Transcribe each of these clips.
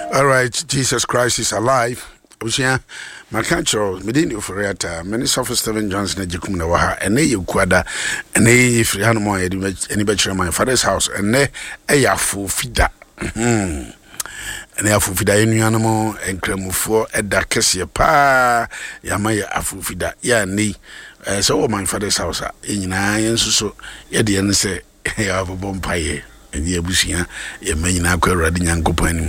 All right, Jesus Christ is alive. Osia Makancho medini oforiata many Sophie Stephen Johnson ejikum na waha ene yekwada ene free hanu mo eni be my father's house ene eyafo fida ene afo fida enuanu mo enkramufo eda kese pa yama ya afo fida ya ni so my father's house enyina yensuso ye de ene se ya bobo mpaye eni ebusia ye manyina akwa Awurade Nyankopɔn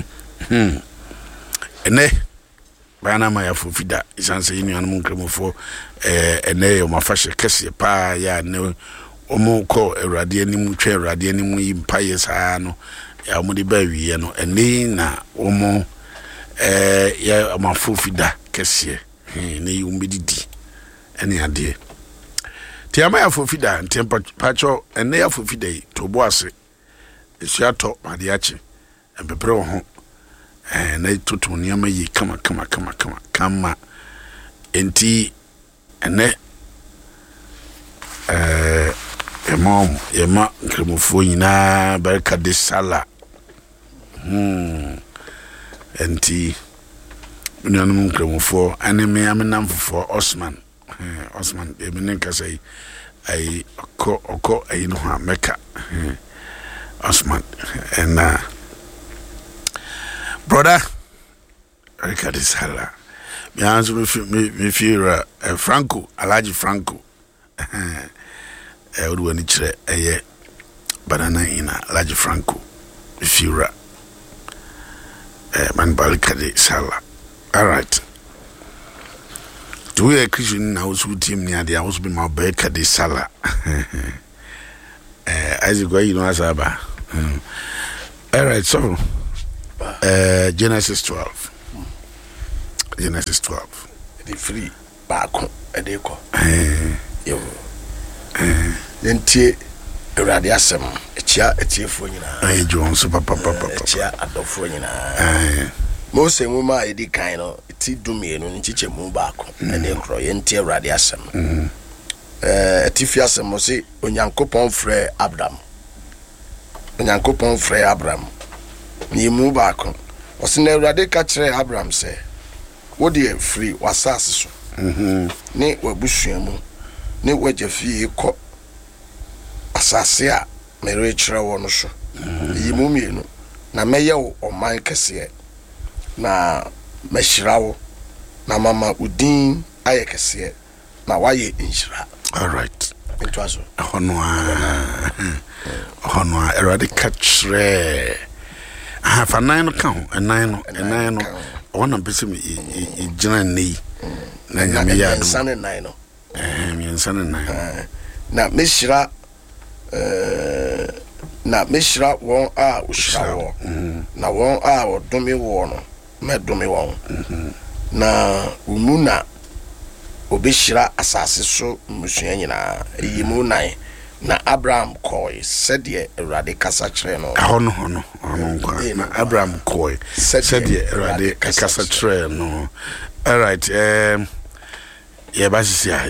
ene bana ma ya fofida isanse yinu anu nkremofo ene yo mafashe kese pa ya ne omo ko Awurade anim twa Awurade anim yi mpaye saa no ya omo de ba wiye no ene na omo ya mafofida kese ne yumbididi ene ade ti ama ya fofida ntempa pacho ene ya fofida to boase esuato madiache empepere wo ho na tutu niama yi kama enti ene yema nkremofo nyina barka de sala enti nuanum nkremofo aneme amenamfo Osman emene kasai ai oko ai no ha meka Osman and brother Ricardo Sala me answer me fear Franco Alaji Franco would wani chire eye banana ina Alaji Franco me fear man Ricardo Sala. All right, do we a Christian now who team near the house be my Ricardo Sala as you go you know asaba. All right, so Genesis 12. The free back a deco. Yentie Radiasem, a chair, a tear for you. I Jones, papa, a chair at the for you. Most a woman, I did kind of it do me and teach a move back and then cry yentie Radiasem. Tifiasem was it when Yankopon Frey Abram. Yankopon Frey Abram. Ni mu baako osina Awurade ka kire Abraham se wo de free wasase so ne wabusua mu ne wajafie kɔ asase a mere kire wo no so yi mu mienu na meye wo oman kese na mehira wo na mama udin aye kese na waye inhira. All right, it was hono Awurade ka kire for 9 account and 9 one of them is general knee. Nanya son and 9. Son and 9. Now, Mishra won't shower. Now, 1 hour, do me warn, met do me one. Now, Umuna Obishra assassin so Mushiana, Yimunai. Na Abraham Koi said ye Erade Casatreno. No. Na Abraham Koi said ye Erade Casatreno. All right, Yabasisia.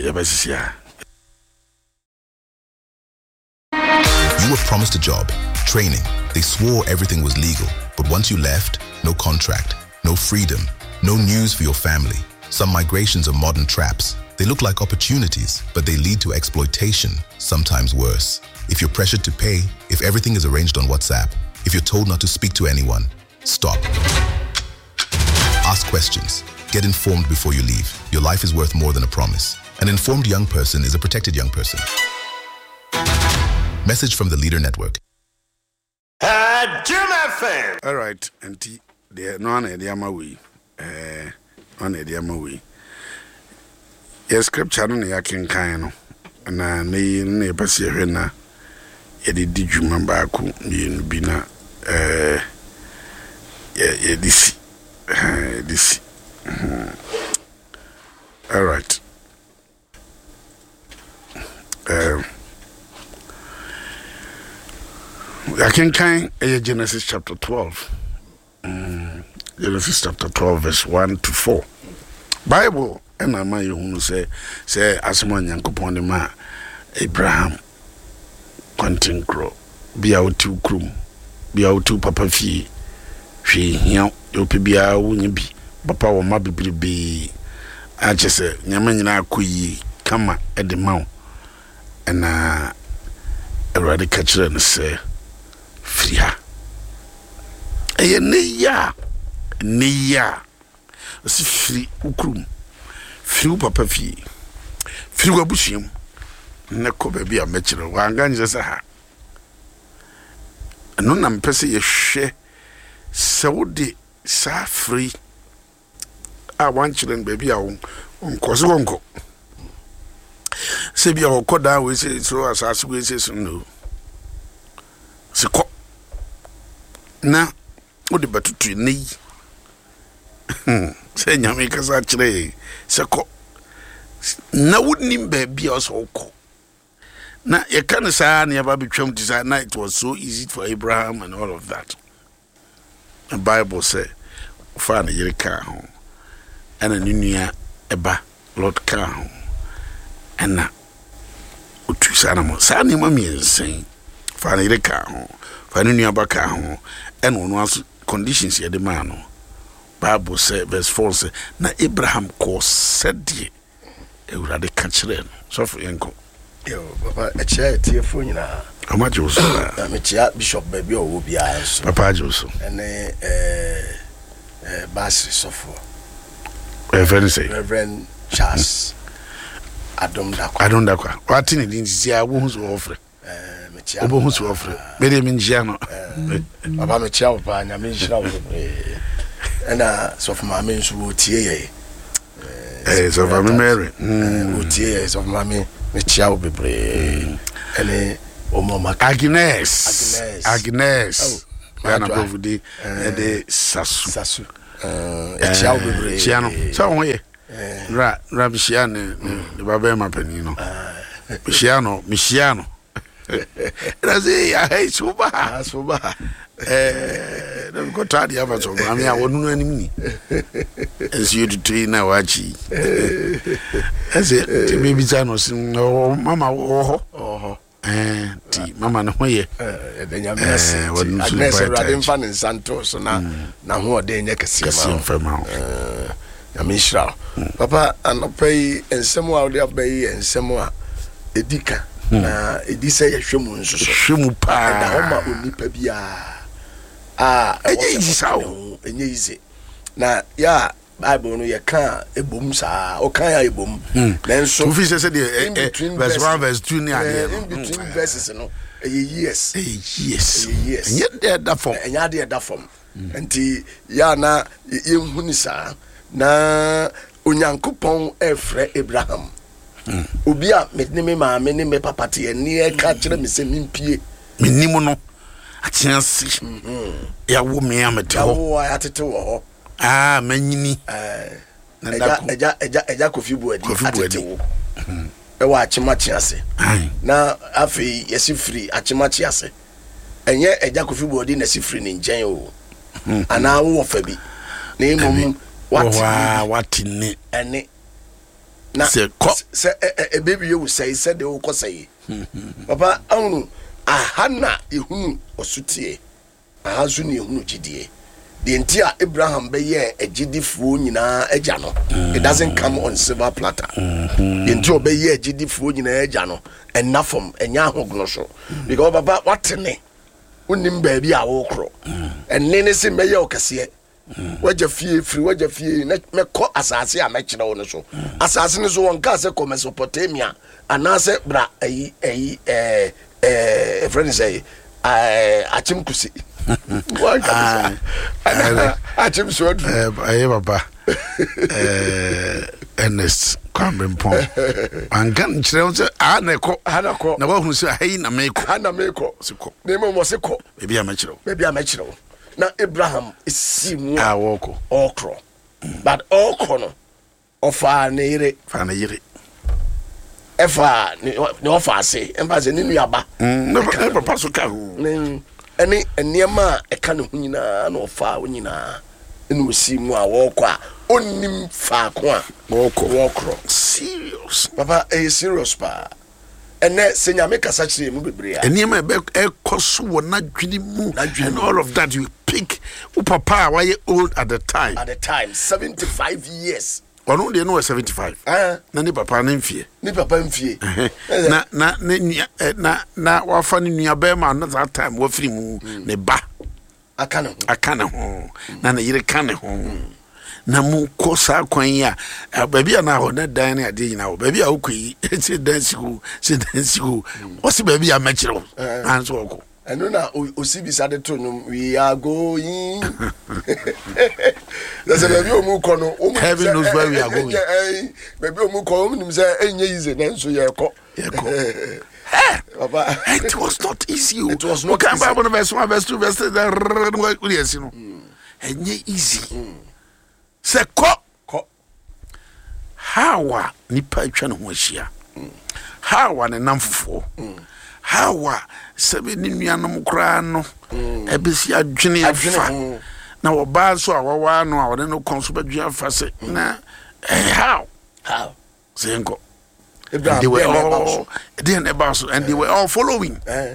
You were promised a job, training. They swore everything was legal, but once you left, no contract, no freedom, no news for your family. Some migrations are modern traps. They look like opportunities, but they lead to exploitation, sometimes worse. If you're pressured to pay, if everything is arranged on WhatsApp, if you're told not to speak to anyone, stop. Ask questions. Get informed before you leave. Your life is worth more than a promise. An informed young person is a protected young person. Message from the Leader Network. All right, auntie, no one at the Amawi. Yes, scripture no ya kenkan no na ne pese hwe na ye de djuma ba ko ni bi na ye disi all right ya kenkan Genesis chapter 12 Genesis chapter 12 verse 1 to 4 Bible and I might say asoma Nyankopon de ma Abraham kwantinkro bia otu krum bia otu papa fi hwe hia opibia wo nyi bi papa wo ma bibribe a chese nyama nyina akoyi kama edema na Awurade ka kire no se firi ha eye ne ya si firi ukrum firi papa fi firi wabusuam na ko ba bia mekire wanga nje se ha no na mpese ye hwe se wode sa firi a wan children baby a onko se bia okoda we se so asase we se so no se ko na o de batutu nei se nyame kasa kire se ko na wudnim baby o so ko na ye kan sa na ba betwam design na it was so easy for Abraham and all of that. The Bible say fa na yire ka ho ana nunua eba Lord ka ho ana utu sana mo sa ni ma miensen fa na yire ka ho fa nunua ba ka ho ana ono aso conditions ye de ma no. Bible say verse 4 say na Abraham ko said Awurade ka kire no so for yenko yo papa a chair tiefo nyina amajo so na me chia bishop baby o bia so papa ajo ene Basri sofo Reverend Charles Adom Dakwa what in the Zia won't offer me chia obo hu offer me de menjia no papa me chia papa nya me nhira wo ena sofo ma me nso tie ye so for me Mary wo tie sofo ma me chia wo bebre ene Omoma Agnes Yana Bovudi de Sasu Chiao bebre Chiano so won ye Rabishiane the baba mapanino Michiano Razi ya hey suba dem ko tadi ava so ami a wonu anim ni ensi otutu na wachi ese te baby zano sin mama oho ti mama no hoye de nyamese Agnes Radin fan Santos na ho de nya kese ma nyamishra papa anopai ensemo a de abai ensemo a edika na edise ye hwemu nso so hwemu pa da homa onipa bia enye ize na ya Bible no ye kan ebom sa o kan ya ebom nenso to fi se de verse 1 verse 2 ni ade in between verses no yes enye de da form enti ya na yenhuni sa na onyankopon efre Abraham obi a me ma me ne me papa te ni e ka kire me se mimpie menimu no atiansi ya wo me amete ho wo ya tete wo ho manyini eja Kofi Buadi atete wo e wa achimachi ase na afi yesifiri achimachi ase enye eja Kofi Buadi na sifiri ni njen o ana wo fa bi na emom watini ene na se baby you say said de wo kosai papa anu ahana ehunu osutie ahazu ni ehunu gidie the entire Abraham be ye egidifuo nyina agya no it doesn't come on silver platter the entire be ye egidifuo nyina agya no enough from enya ahogno so because baba watene unim ba bi a wo kro enne se me ye okase waja fie free waja fie na mekọ asase a mekire wo no so asase ne so won ka se ko Mesopotamia anase bra friend say achim kusi achim so baba Ernest Kwambempon angan chire se anako na wa hu se ayi na meko siko ne mo siko be bia mekire na Abraham isimu okro but okro no ofa na yire efa ni ofa ase embaze ni nuaba papa so ka hu eni eniema e ka ne hu nyina na ofa nyina enu osimu a wokọ a onim fa ko a wokro serious papa serious pa ene se nyame kasa kire mu bebre a enema e koso wo na dwene mu and all of that. You pick papa why old at the time 75 years ono de no 75 na ne papa na mfie na wafa ne nua be ma no that time wa firi mu ne ba akane ho na ne yire kane ho na mu ko sa kwan ya baabi a na ho na dan na ade nyina ho baabi a ukui se dan siku o se baabi a machiro anso ko eno na osibi sade to no we are going that's a baabi o mu ko no heaven knows where we are going baabi o mu ko o nim say enye easy na nso ye ko Papa, it was not easy. It was not easy. Bible verse 1 verse 2 verse 3 enye easy. Se ko Hawa nipa atwa ne ho ahia. Hawa ne namfofo. Hawa sebe ni nuanom kra no ebesi adwene afa. Na wo ba so a wawa no a wode no konso badwene afa se na how senko they were all and they were all following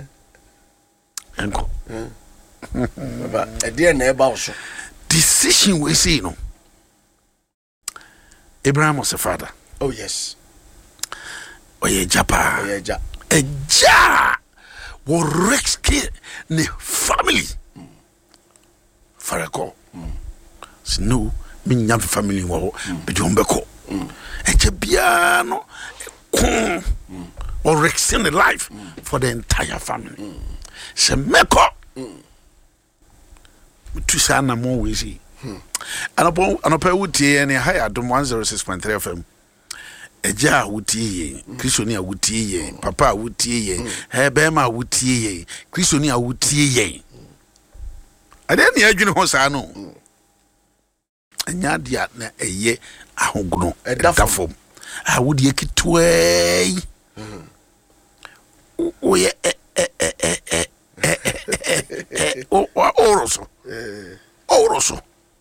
enko baba e na eba so decision we see no. Abraham was a father. Oh yes. Oye japa. Eja wo rescue ne family. Farako. Sino mi nyam family wo be jombeko. Eje bia no or rescue the life for the entire family. Se meko. Tu sana mo we see. Anopa wutie ene high adom 106.3 FM. Eja wutie Kristoni a wutie papa wutie hebema wutie Kristoni a wutie ade ne adwene ho saa no anya dia na eye ahogono edafom a wudie kitwei oye oroso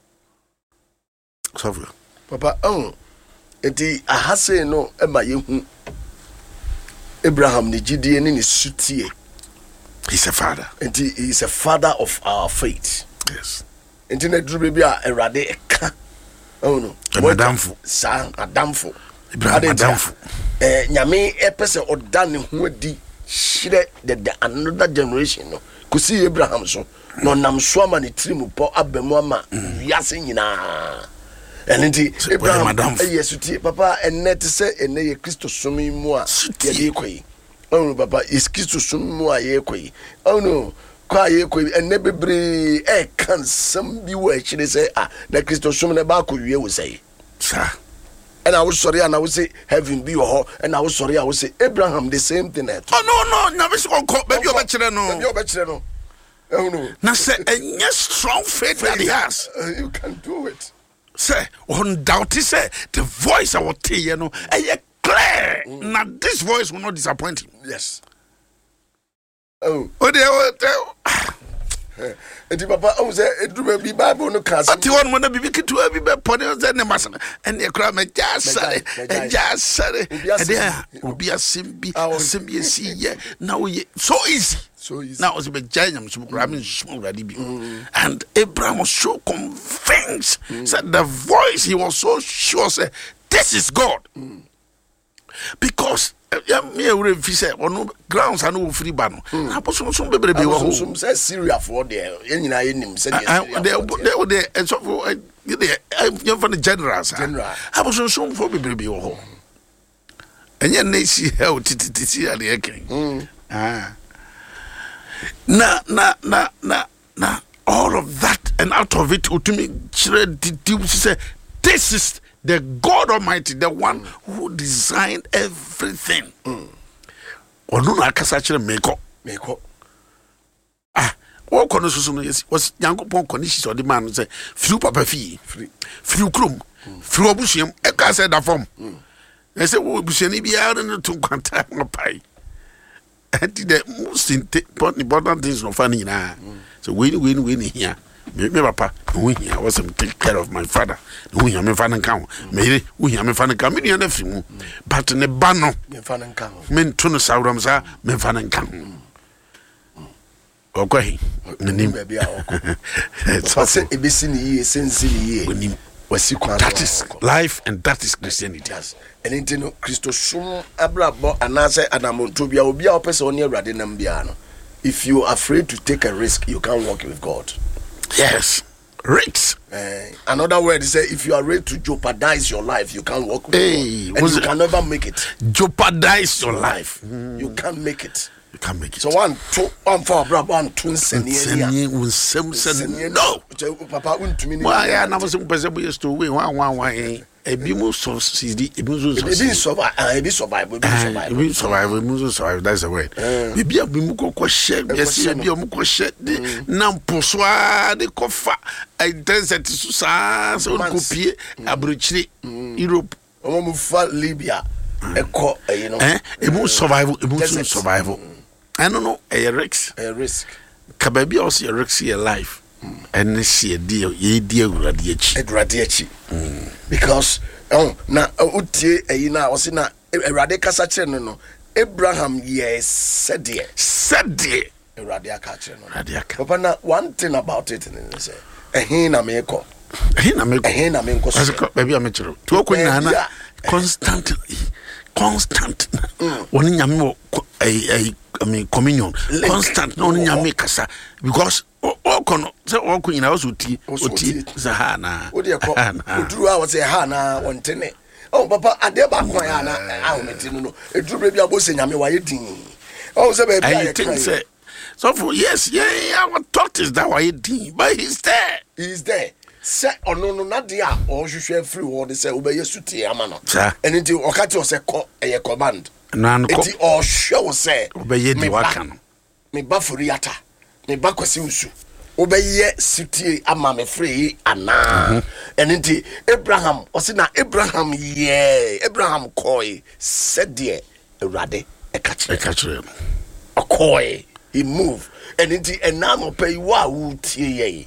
Savio. Papa, enti ahase no ema yehu Abraham ni gidie ni sutie. He's a father. Enti he is a father of our faith. Yes. Enti na duru bebi a Erade eka. No. Adamfo. Sa Adamfo. Abraham Adamfo. Nyame epese oda ne ho adi hire the another generation no. Kusi Abraham so no nam so ama ne trimu po abamu ama wiase nyina. Enti Abraham yesuti papa ennet se ene ye Kristo sumi mu a ye de koyi. Oh papa is Kristo sumi mu a ye koyi. Oh no kwa ye koyi enne bebre kan sam bi wo akire se na Kristo sumi na ba ko wie wo sei. Sir. And I was sorry, and I would say, heaven be your home. And I was sorry, I would say, Abraham, the same thing. Oh, no, never so called baby, your bachelor. Oh, no. Now, say, and yes, strong faith that he has. You can do it. Say, undoubtedly, say, the voice I will tell you, know, and you're clear. Now, this voice will not disappoint him. Yes. Enti papa o se eduma bi Bible no ka ati won mo na bibi kitu abi be pone o se ne masana ene kra me jasare ede obi asembi esi ye na o ye so easy now o se be janyam so kra me so radi bi and Abraham was so convinced said the voice he was so sure say this is God because me we fi say ono grounds anu free ba no aposo so bebrebe wo ho so say Syria for there nyina yenim say they so for you for the general aposo so for bebrebe wo ho enye na si he tititi ade eken na all of that and out of it to me say this is the God Almighty, the one who designed everything. Onu na akasa kire meko. Wo kono susu no yes was Yankopon conditions of the man say free papa free krum free obusuam e ka say da form. E say wo obusuani bia no to kwanta pai. And the most important things no funny na. So we here me papa who here was take care of my father who here me fan kan me who here me fan kan me na fi mu but ne ba no me fan kan me to no sawram sa me fan kan okwahi nim be bia okọ so say ebesi ni ye sensi ni ye nim wasi kwa that is life and that is Christianity. Yes. And into Christo sum abrabo anase adamonto bia obi a opese oni awrade nam bia no. If you are afraid to take a risk, you can't walk with God. Yes. Risks. Another word is say if you are ready to jeopardize your life, you can't walk with God. And you can never make it. Jeopardize your life. You can't make it. You can't make it. So one for abrabo and two senior. No. Papa untumi. Why na was person we used to we one ebi mu so CD ebi survive that's the word ebi abimu kokko share yes ebi omu ko share na mposoa de kofa intensity so sa so kopie abrochire Europe omu fa Libya eko you know ebi survival I don't know a risk kababi also a risk your life and this year deal ye deal radiachi because na utie na osi na Erade kasa kire no Abraham yes said Erade aka kire no papa na one thing about it is say ehin na me ko so baby am kire to okonya na constant woni nyame I mean communion constant no nyame kasa because okono se okonya na oti zahana odi ko oduru a wo se ha na wontene oh papa ade ba kon ya na ahometi no eduru bre bia bo se nyame wa yedin oh se be bia I think say so for yes our thought is that why yedin but he's there say ono no na dia o hwehwe free word say obeye sutie ama no eniti okati o se ko eye command enti o show say obeye di waka no me ba foriata me ba kwasi usu obeye sutie ama me free ana eniti Abraham o se na Abraham koi said there Erade ekachire akoi he move eniti enano pay wa utie ye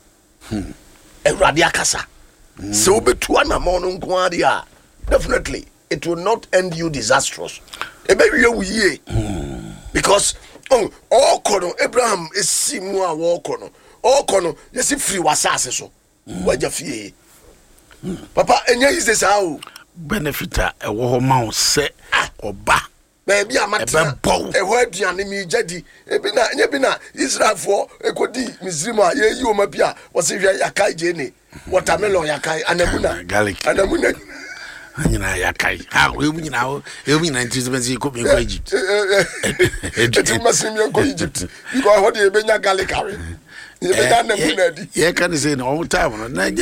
Erade akasa so betu anamo no nko ade a definitely it will not end you disastrous ebe wiye because all kono Abraham esimu a wo kono all kono yesi free wasase so waja fie papa enya is this how benefit a wo ho ma wo se oba baby amata eho aduane mi jadi ebi na Israel for ekodi Misrim a yeyi o mapia wo se hwe yakai je ne watermelon yakai anamuna garlic anamuna anyina yakai ha we nyina ntizibenzi ko me ko Egypt it must be ko Egypt because what dey benya garlic carry yeah can say no all time no na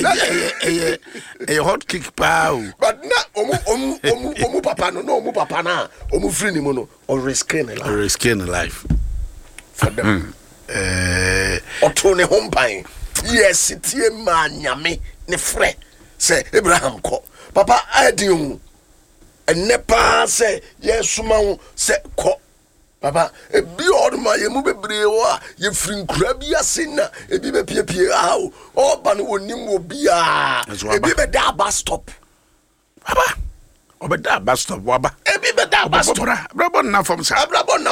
a hot kick pow but na omu papa no papa na omu free ni mo no or risking life for them otone hompan yes tie ma nyame ne frɛ say Abraham ko papa adin enepa say yesuma wo say ko papa ebi oduma ye mu bebre wo a ye frinkura bi asena ebi be piepie a o ba no onim obi a ebi be da bus stop papa obeda bus stop waba ebi be da bus stop brabon na form sa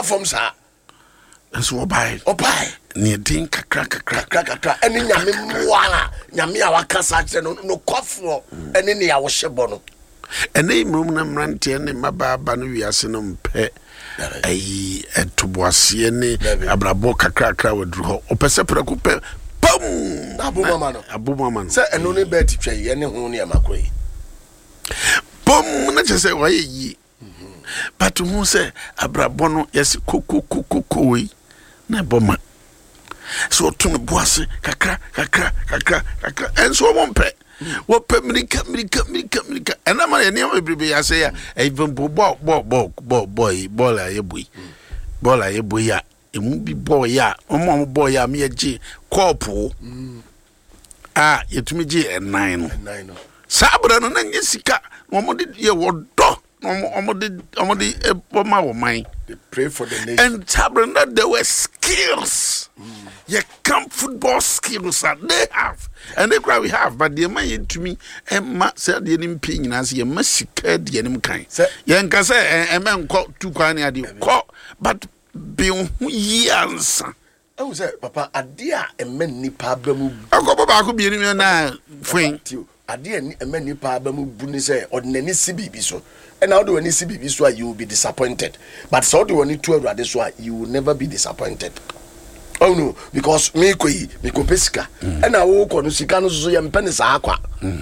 enso obai ne din kakra eni nyame moala nyame a wakasa kire no kofo eni ne ya wo hyebo no eni mrum na mrante ne mababa no wiase no mpe ai etoboase ne abrabo kakra wadru ho opese preko pe pam abumama no se eno ne be titwa ye ne ho ne amakoi pam na chese wa yi but who say abrabo no yes kokokokoi na boma so to me boase kakra enso mo mpe wo pe mirika ena ma ne am bibi ya say ya even ball aye boy ya emu bi boy ya omo boy ya me agi kopo yetumi gi 9 no sabra no na nyesika omo de ye wodo omo de boma wo man they pray for the nation and sabra there were skills You come football skills that they have. And they cry we have, but the man to me, and Matt said the enemy ping as you must secure the enemy kind. Yanka say, and man caught 2 kind of caught, but be years. Oh, say, Papa, a dear and many pabamu. I go back to be in now, Frank. A dear and many pabamu bunise or any CBB so. And how do any CBB so you will be disappointed? But so do any 12 this why you will never be disappointed. Oh no, because me pesika, and I walk on Sikano so yam pennies aqua.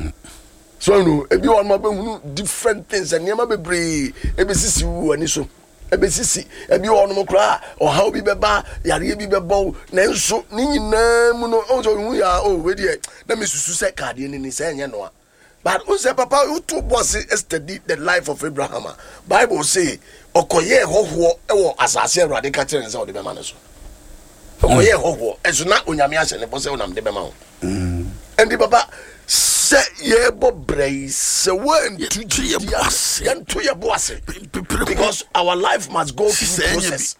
So no, if you want different things and never be brave, ebesisi you and so. Ebesisi, if you want cry or how be beba, yari be bow, nenso, nina muno, oh, we are, oh, ready. Let me say, Cardian in his hand, no. But who say, Papa, who took was yesterday the life of Abraham? Bible say, Okoye ho as I say, radical and Saudi Bemanas. Okoye ho, as not Unyamias and the Bosse on the Bemau. And the Papa say, ye bob brace, so when to your boss, because our life must go through process.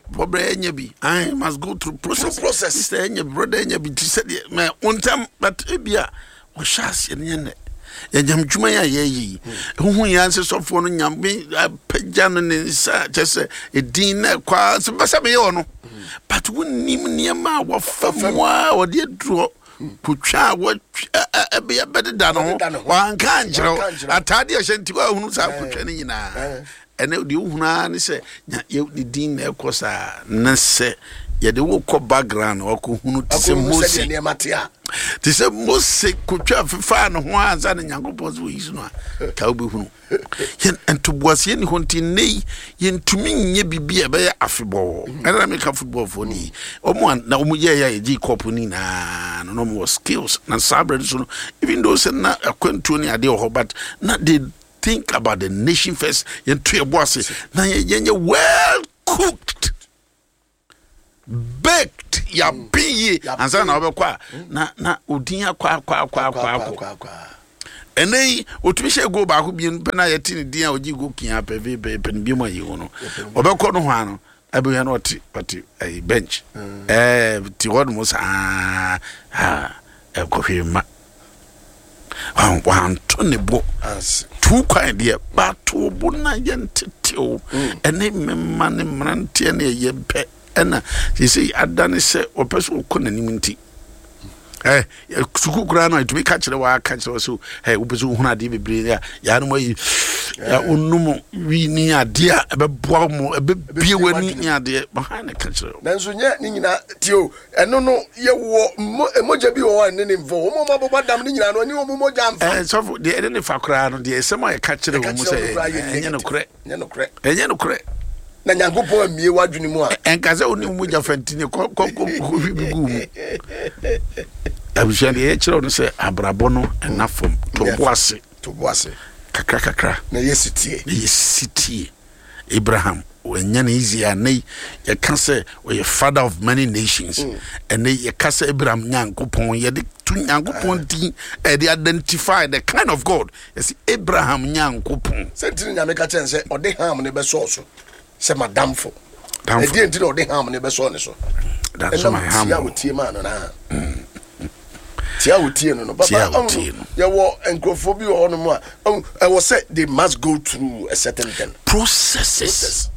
I must go through process. Say, your brother, and you be to say, my own time, but Ibia was shas in Yam Jumaya ye, who answers of one yammy, Pejan and just a dinner quas, Basabiano. But when Nimma was from or dear draw, Pucha would be a better than one can't. I tidy a shantua who's out for training. And the Unan say, you the dinner cosa, Nesse. Yet the walk background or who to say Matia. To say most could have found one and young boys with no Taubu. And to was yen hunting yen to me ye be a bear affable. And I make a football for me. Or one now muya G copunina, no more skills, and sabres, even those are not a quintuni idea, but not did think about the nation first yen to your bosses. Now you're well cooked. Baked ya be and son of a qua na udia qua and they would wish go back who be in Penayatin dear or you go kia peve pen bima you know or Bacono I be not but a bench Tiwad was a coffee one Tony book as 2 kind dear but 2 buna yent and name money mantian ye pet. And you see, I done it, or person couldn't even tea. Eh, Sukukran to be catch the wire catch also. Hey, Upazu Huna Divi Bria, Yanway, Unumo, we near dear, a bomb, a bit beer when near dear behind the catcher. Then so yet, Nina, Tio, and no, you were Mojabi or an involved, Madame Nina, when you were more jam. And so the identify crown, the semi catcher, and you know, correct. Na nyangopo amie wadwuni mu a enkaze oni mu ja fantini bigu abishani e kire no se abrabo no enafom to boase kakra na yesitie Abraham wenya na easy anai ye ka se we father of many nations and ye ka se Abraham nyankopon ye de to nyankopon din e de identify the kind of God yes Abraham nyankopon sentini nyameka chen se ode ham ne be so say madam for e dey ntino de ham ne be so ne so that's my ham ya wotie man no na tia wotie no baba ya wo enkrofo bi ho no mu a I was say they must go through a certain thing process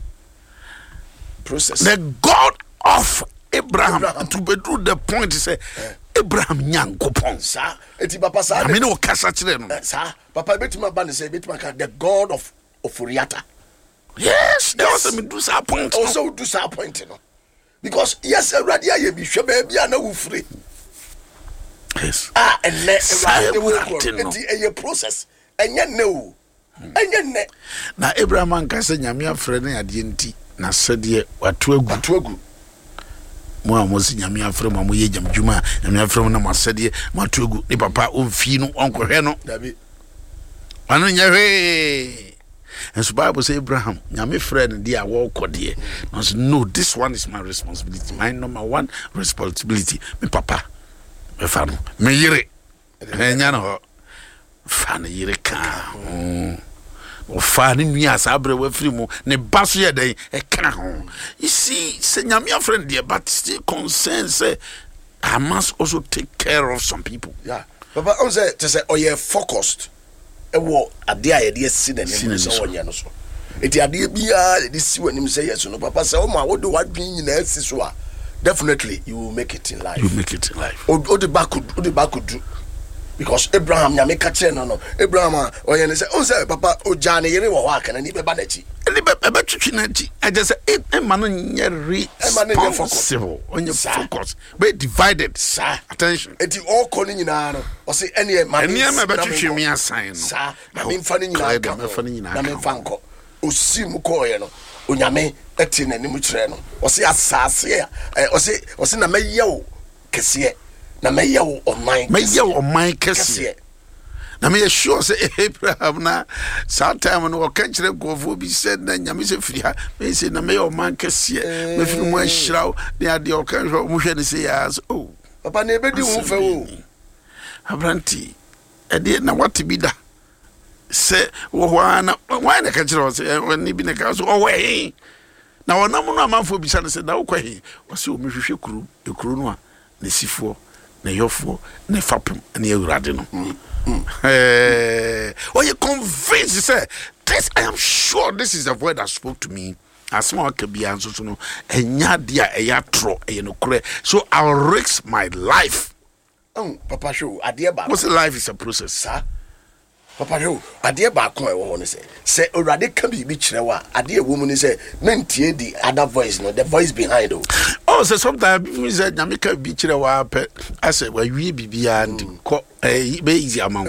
the God of Abraham to be through the point say Abraham nyankopon sa eti papa sa I mean o kasa kire no sa papa betima ba ne say betima ka the God of Ofuriata. Yes, there was a Medusa point. Also, disappointing. Because, yes, a radia ye be sure baby, I know free. Yes. And let a process. And yet, no. And yet, now, Abraham and Cassania, friend, at the na said ye, what to go. Moi, was in Yamia from Amuyam Juma, and I'm from Namasadia, Matugu, the papa of Fino, Uncle Heno. David. One in your way. And so Bible say Abraham, my friend, dear walk or dear. No, this one is my responsibility. My number one responsibility. Me papa, me family, me yere. Enyano, fan yere ka. ofa ne nua asabre wa firi mu ne ba so ye den e kana ho you see say nyame friend there but still concerned say I must also take care of some people. Yeah. Papa on say to say oye focused e wo ade a ye de si na ne so wonye no so. Eti ade bia de si wanim say yes no papa say o ma wo do wadwin nyina asi so a definitely you will make it in life. You make it in life. O the back could do. Because Abraham nyame ka kire no Abraham oye ne say on say papa o jane yere wo wa kana ni be ba na chi. Ele be twitwi na chi. I just say e man no nye responsible. On your focus. Be divided. Sir. Attention. Eti all calling nyina no. O say ene man. Ene me be twitwi me assign no. Sir. Na me mfa ni nyina. Na me mfa nko. Osi mu ko ye no. Onyame eti na ni mu kire no. O say asase o say na meye wo kese. Na meye wo oman kese. Na me sure say Abraham na sometime no ka kire gofo bi said na nyame se firi ha me say na meye oman kese. Me firi mu ahiraw na ade o kan hwe mu hwe ne say as oh papa na ebedi hu fa wo abranti ade na what bi da se wo na why na ka kire o say ni bi na ka so o we na wonam no amanfo bi sa ne say na wo kwa hi o say o me hwehwe kuru no a ne sifo na yofo na fapem na ewurade no oh you convinced say this I am sure this is the word that spoke to me as my kabia so no enya dia eya tro no kure so I'll risk my life. Oh papa show ade ba what's life is a process sir papa show ade ba kon e wo no say urade ka bi kire wa ade e wo mu ni say mentie the other voice no the voice behind oh so sometimes me say nyameka bi kire wa pe I say wa wie bibia and ko be easy amount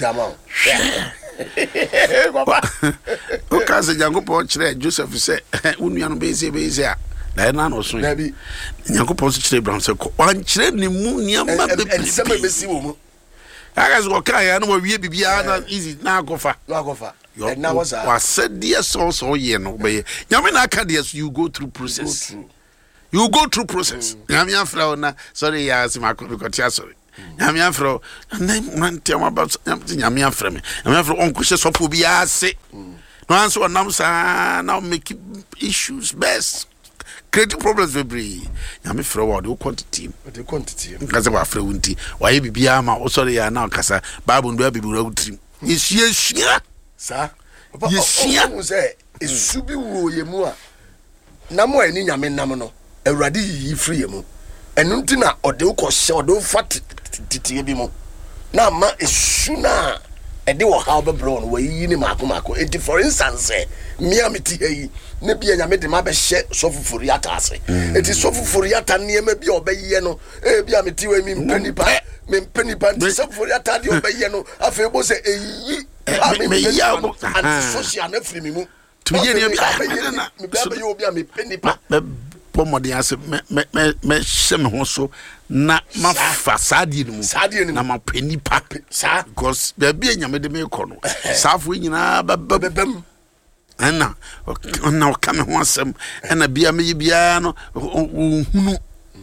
papa o ka se Nyankopon kire Joseph say unua no be easy a na na no so Nyankopon so kire Abraham say ko wan kire ni mu niam ba be se me besi wo mu against what can no wie bibia na easy na agofa and now was said dear so ye no be nyame na aka dear you go through process you go through process nyame afra na sorry ya simako because sorry nyame afra na man tell about nyame afra me nyame afra on kwhye sofo bia ase no answer nam sa now make issues best creating problems very nyame frɛ wa de quantity nkaze wa frɛ wunti wa ye bibia ma o sorry ya na kasa bible ndo bibura wutrim yeshia sa yeshia mo say esubi wo ye mu a na mo ani nyame nam no awurade yi free ye mu enu nti na ode wo kɔhye ode wo fat titie bi mu na ma esu na ede wo how be bro no yi ni mako enti for instance me ameti yi ne bia nyame de ma be hye sofufuri atase enti sofufuri ata ne ma bia obaye no bia ameti we mi mpenipa nti sofufuri ata de obaye no afi bo se eyi me ya mo anti social na free mi mu to ye ne bia obi mpenipa pomodi ase me hye ho so na ma fa sadie no na ma penipa sa because bia nyame de me kɔ no safo nyina babam ana ona o kame ho asem ana bia me bia no hunu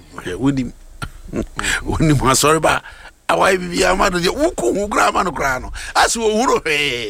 woni mo sorry ba awai bia ma do wuku hu gra ma no kra no ase wo huro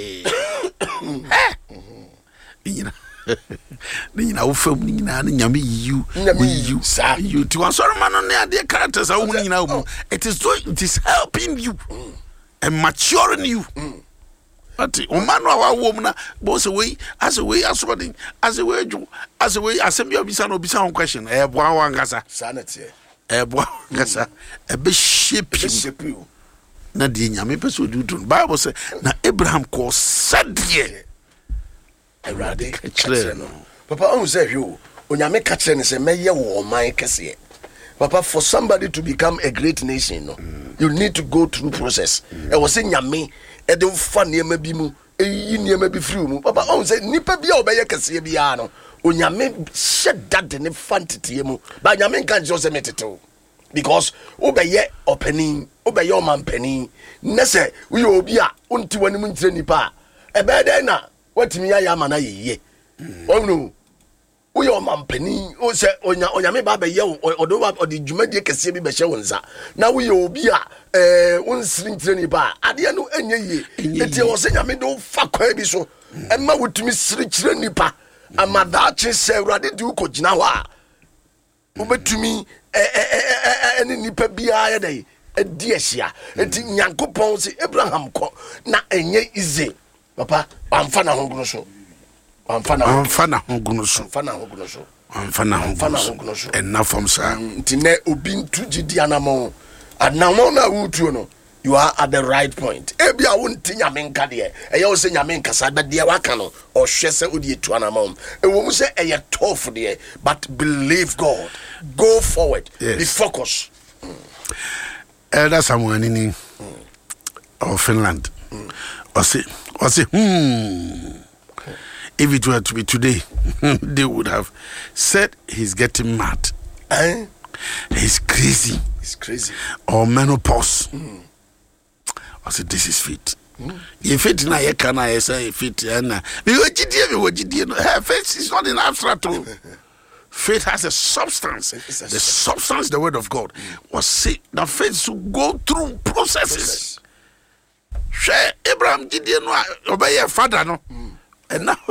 nyina wo fam nyina na nyame you sa you to answer man on the characters awu nyina wo it is helping you and maturing you ati o man wa wo mu na bo se we as we ju as we asem ya bisa no bisa on question bo awan kasa sanity bo kasa be shape you na de nyame pese odudun bible say na Abraham ko sadie erade kire no papa on say hwe onyame ka kire ne say meye wo man kese papa for somebody to become a great nation no you need to go through process e was say nyame e de fa niam bi mu eyi niam bi free mu papa on say nipa bia obeye kese bia no onyame shedade ne fantete mu ba nyame kan jo say metete because obeye opening obeye o man penin na say we obi a onti wani mu ntire nipa e be dey na watimi ya ma na yeye onu wo yo mampani o se onyame ba be ye odo odi dwumadie kese bi be hye wonza na wo ye obi a wonsiri ntire ni ba ade no enye ye eti wo se nyame do fa kwa bi so ɛma wotumi sirikyire nipa amadaakye sɛ awurade de wokɔ gyina hɔ a wobɛtumi ɛne nipa biara yɛ dɛ adi ahyia nti nyankopɔn sɛ Abraham kɔ na ɛnyɛ easy papa amfa na ho gono so amfa na ho gono so ɛna fam saa Mm. nti ne obi ntu gidi anamo anamo na wutuo no you are at the right point ebi a wonti nyame nka de ɛyɛ wo sɛ nyame nka sa bɛde waka no ɔhwɛ sɛ odi etu anamo ɛwɔ mu sɛ ɛyɛ tough de but believe God, go forward, be focused. Elder Samuel Nini of Finland ɔse if it were to be today they would have said he's getting mad. He's crazy or menopause. I said this is fit. If it na ye can I say fit and faith is not in abstract. Faith has a substance. The substance, the word of God, was see the faith to go through processes. Share Abraham Gideon obey your father no. And now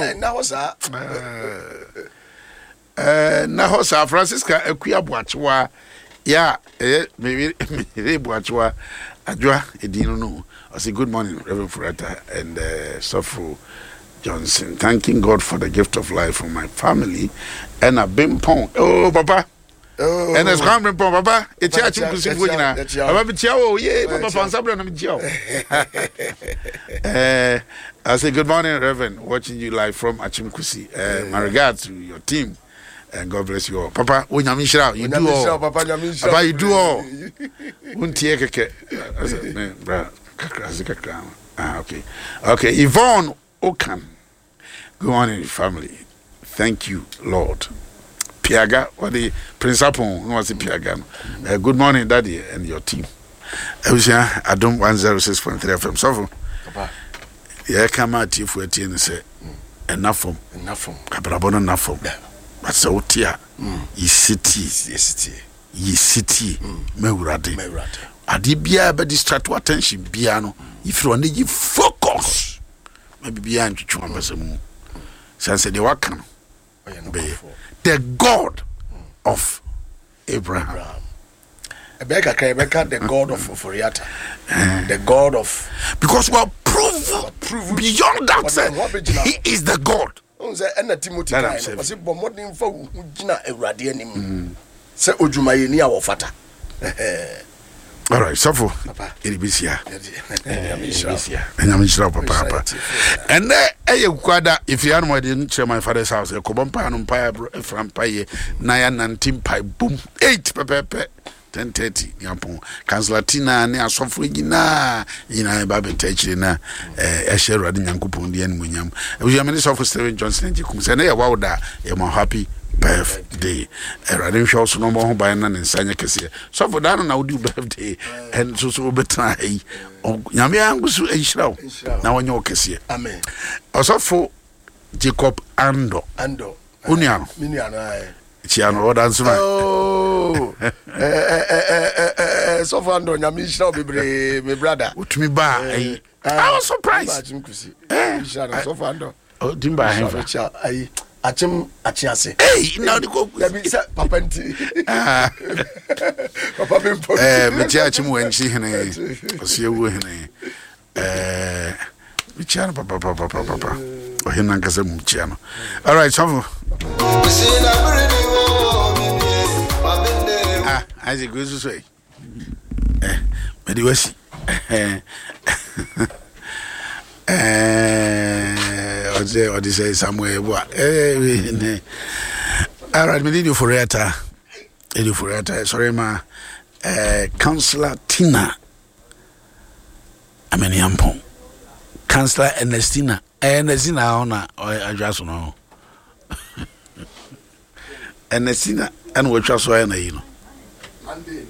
sir Francisca Ekuya Boachwa ya maybe Boachwa Adwa Edino no. I say good morning Reverend Furata and Sofo Johnson, thanking God for the gift of life for my family and a bimpong. Oh papa. Oh. And as Bimpong papa, it's a chimkusi fujina. Papa Chiao, yeah, Papa Fansabra no Chiao. I say good morning, Reverend, watching you live from Achimkusi. My regards to your team. And God bless you all. Papa, when you shout, you do all. Papa, you do all. Okay. Okay, Yvonne Okan. Good morning, family. Thank you, Lord. Piaga, what the principal, no, was it Piaga? Good morning, Daddy, and your team. I was here, I don't 106.3 FM. So, Papa, yeah, come out if we're and say, enough from, Cabrabon, enough from. But so, tia, ye city, Meurade. Adibia, but distract attention, piano. If you want to focus, maybe behind you, since the Wakan, the God of Abraham. Rebecca, the God of Foriata, the God of, because we are proof beyond that. He is the God. Timothy, I was modern for Ujina Eradianim. Say Ujumayeni our fata. All right, so for Elibisia, and I'm sure Papa. And there, if you are more than my father's house, a Cobampa and Pie from Pie, 9 Pie, boom, 8 Pepe, 10:30, Yampon, Canslatina, Nia Sofrigina, in Baby Techina, Esher Radin Yankupundi and Munyam. We are minister of Steven Johnson, and they are Wauda, you're happy. Birthday. I didn't also no more by an and Sanya Cassia. So for that, I would do birthday and so better. Oh, Yamia was a show. Now on your Cassia. Amen. Also for Jacob Ando. Uniano. Chiano, or dance. Oh, so for Ando, Yamisha, my brother. What me buy? I was surprised. So for Ando. Oh, didn't buy him. Achiase. Hey, now the go. Let me say, Papa. Papa, me chachim when she hene. See you hene. Me chana papa. Oh, him nanka se muchiano. All right, so. I say go to say. Me di wasi. Or say somewhere what all right, me do for Reta. Sorry, ma Councillor Tina Ameniampon. Councillor Ernestina ona I just know. Ernestina and we just so na you know. Monday.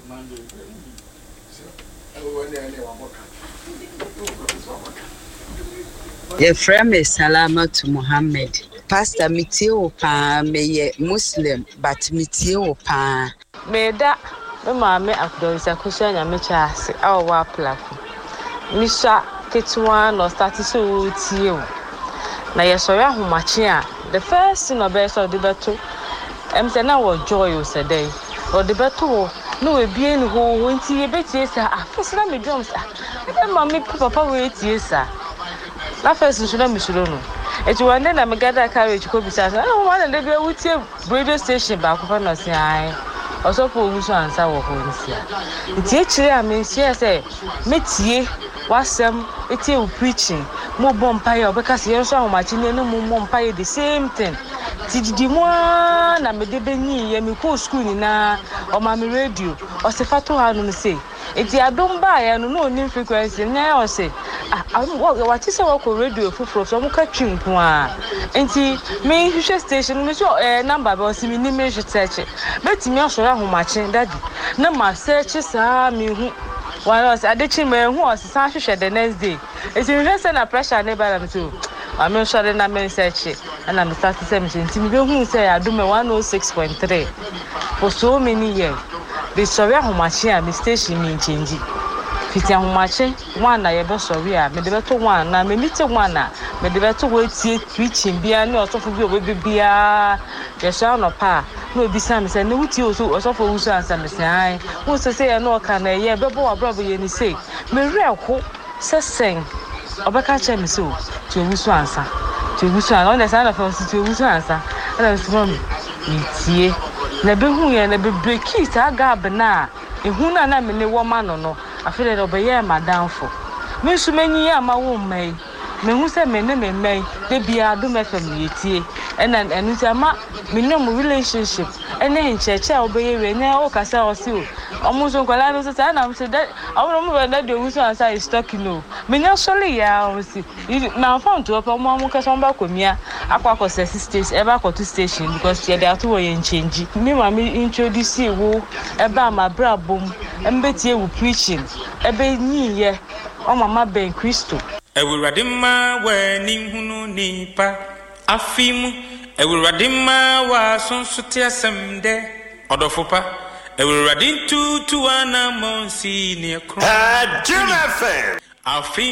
Your friend is Salamatu Muhammad. Pastor Mitio Pa may Muslim, but Mitio Pa. May that the mamma of those cushion and Michas, our wapla. Misha Kitwan or Statisu Tio. na yesori ahomache a the first thing obeso de beto say na wo joy o say o de beto no we bie ni ho nti ye betie sa afese na me drums e ma me papa we tie sa na first nso na me suro no eti one day na me gather carriage ko bisa sa no one day be wutie radio station ba ko fa no say ai osofo owusu ansa wo ho nsia nti e kire a me nsia say metie wasem etie u preaching mo bompaye obekase yenso ahomachi ne no mo bompaye the same thing tididi mo na me de benyi ye me ko school ni na o ma me radio o se fato ha no say eti adom ba ya no no ni frequency na o say wa ti se wa ko radio fufuro so mo ka twinko a enti me hwehwe station me so number ba o si me ni me hwetche betimi asoro ahomachi daddy na ma search sa me hu one was adechi me hu o san hwehwe the next day eti me say na pressure ne ba na me so I'm sure na me search and I'm start to say me be hu say adom 106.3 for so many years the sorry ahomachi a me station me change fiti ahomachi one na ye be sorry a me de beto one na me meet one na me de beto we tie preaching bia na osofo bi obe bia ye so no pa no bi sam say ne wuti osofo wusu ansa me say ai wo say no ka na ye be bo abrobo ye ni say me reho sesen obeka che me so to wusu ansa on the side of us to wusu ansa and so me tie na be hu ye na be break it agab na ehu na me ne wo ma no afele do be ye madamfo me su manyi ya ma wo mai me hu se me ne me mai de bia do me fam yetie and enu se ma me no relationship ene ncheche a obeye we ne o kasa o si o omuso nkwala no se na me se that awon mo na de wusu ansa is talking no me nya sole ya o si na phone to opa mo kasa mba komia akwa station eba to station because they are to wo yen change me ma me introduce wo eba ma brabom embetie wo preaching ebe nyiye o mama ben Kristo ewurade ma wa ni hunu nipa afimu ewurade ma wa sonsote asemde odofopa ewurade tutu ana monsi ne kro Jim FM